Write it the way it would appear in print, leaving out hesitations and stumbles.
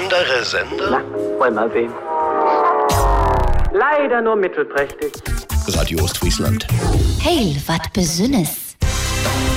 andere Sender? Na, wollen wir mal sehen. Leider nur mittelprächtig. Radio Ostfriesland. Heil, wat Besünnes.